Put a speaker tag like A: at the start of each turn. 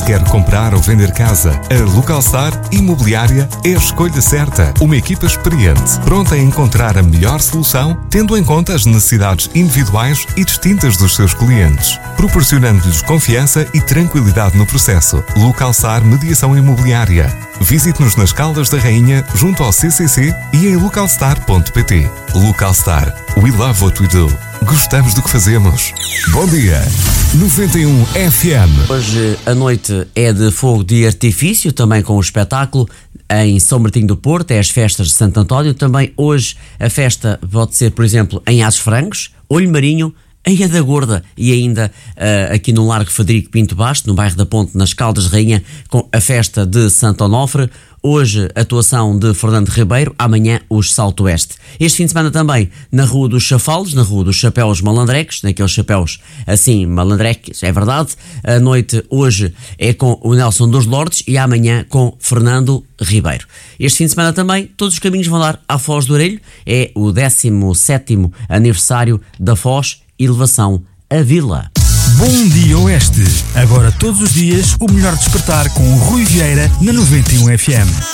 A: Quer comprar ou vender casa? A Localstar Imobiliária é a escolha certa. Uma equipa experiente, pronta a encontrar a melhor solução, tendo em conta as necessidades individuais e distintas dos seus clientes, proporcionando-lhes confiança e tranquilidade no processo. Localstar Mediação Imobiliária. Visite-nos nas Caldas da Rainha, junto ao CCC e em localstar.pt. Localstar. We love what we do. Gostamos do que fazemos. Bom dia. 91 FM.
B: Hoje a noite é de fogo de artifício, também com o espetáculo em São Martinho do Porto, é as festas de Santo António. Também hoje a festa pode ser, por exemplo, em Ases Francos, Olho Marinho, em Ada Gorda e ainda aqui no Largo Frederico Pinto Basto, no bairro da Ponte, nas Caldas de Rainha, com a festa de Santo Onofre. Hoje, atuação de Fernando Ribeiro, amanhã os Salto Oeste. Este fim de semana também na Rua dos Chafalos, na Rua dos Chapéus Malandrecos, naqueles chapéus assim malandrecos, é verdade. A noite hoje é com o Nelson dos Lordes e amanhã com Fernando Ribeiro. Este fim de semana também todos os caminhos vão dar à Foz do Orelho, é o 17º aniversário da Foz, elevação à Vila.
C: Bom dia Oeste. Agora todos os dias o melhor despertar com o Rui Vieira na 91 FM.